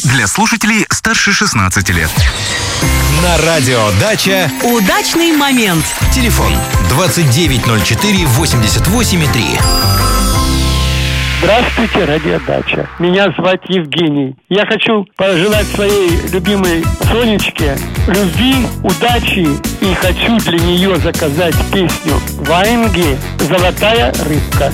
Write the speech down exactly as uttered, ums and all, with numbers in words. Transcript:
Для слушателей старше шестнадцати лет. На радио «Дача» удачный момент. Телефон двадцать девять ноль четыре восемьдесят восемь три. Здравствуйте, радио «Дача». Меня зовут Евгений. Я хочу пожелать своей любимой Сонечке любви, удачи и хочу для нее заказать песню Ваенги «Золотая рыбка».